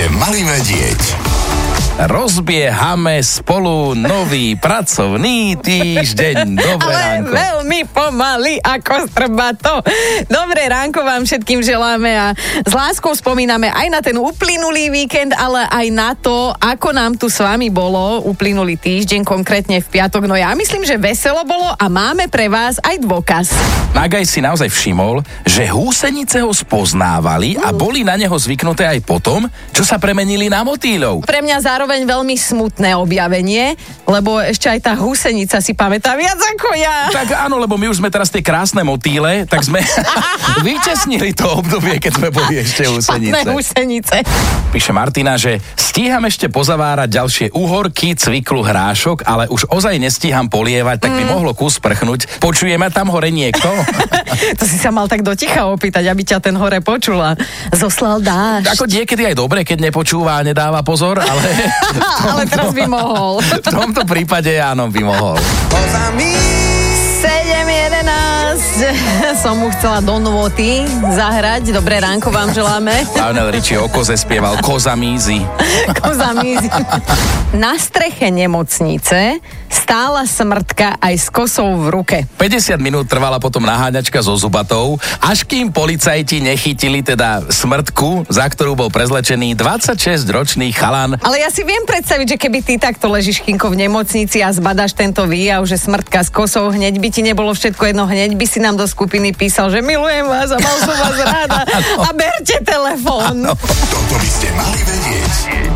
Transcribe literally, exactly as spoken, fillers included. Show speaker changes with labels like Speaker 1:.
Speaker 1: ste mali vedieť.
Speaker 2: Rozbiehame spolu nový pracovný týždeň. Dobré
Speaker 3: Ale
Speaker 2: ránko.
Speaker 3: veľmi pomaly, ako strba to. Dobré ránko vám všetkým želáme a s láskou spomíname aj na ten uplynulý víkend, ale aj na to, ako nám tu s vami bolo uplynulý týždeň, konkrétne v piatok. No ja myslím, že veselo bolo a máme pre vás aj dôkaz.
Speaker 2: Nagaj si naozaj všimol, že húsenice ho spoznávali a boli na neho zvyknuté aj potom, čo sa premenili na motýľov.
Speaker 3: Pre mňa zároveň veľmi smutné objavenie, lebo ešte aj tá húsenica si pamätá viac ako ja.
Speaker 2: Tak áno, lebo my už sme teraz tie krásne motýle, tak sme vyčesnili to obdobie, keď sme boli ešte húsenice.
Speaker 3: Špatné húsenice.
Speaker 2: Píše Martina, že stíham ešte pozavárať ďalšie uhorky, cviklu, hrášok, ale už ozaj nestíham polievať, tak by mm. mohlo kus prchnúť. Počujeme tam hore niekto?
Speaker 3: To si sa mal tak do ticha opýtať, aby ťa ten hore počula. Zoslal dážď.
Speaker 2: Ako niekedy aj dobre, keď nepočúva a nedáva pozor, ale... Tomto,
Speaker 3: ale teraz by mohol.
Speaker 2: V tomto prípade áno, by mohol.
Speaker 3: sedem jedenásť. Som mu chcela do nôty zahrať. Dobré ránko vám želáme.
Speaker 2: Lionel Richie o koze spieval Koza mízy.
Speaker 3: Koza mízy. Na streche nemocnice stála smrtka aj s kosou v ruke.
Speaker 2: päťdesiat minút trvala potom naháňačka so zubatou, až kým policajti nechytili teda smrtku, za ktorú bol prezlečený dvadsaťšesťročný chalan.
Speaker 3: Ale ja si viem predstaviť, že keby ty takto ležíš, Kinko, v nemocnici a zbadaš tento výjav, že smrtka s kosou, hneď by ti nebolo všetko jedno, hneď by si nám do skupiny písal, že milujem vás a mal som vás ráda a berte telefón.
Speaker 1: Toto by ste mali vedieť.